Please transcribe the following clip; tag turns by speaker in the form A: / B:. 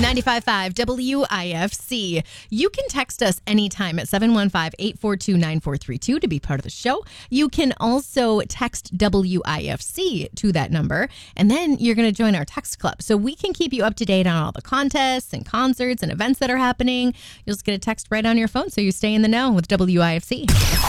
A: 95.5 WIFC. You can text us anytime at 715-842-9432 to be part of the show. You can also text WIFC to that number, and then you're going to join our text club. So we can keep you up to date on all the contests and concerts and events that are happening. You'll just get a text right on your phone, so you stay in the know with WIFC.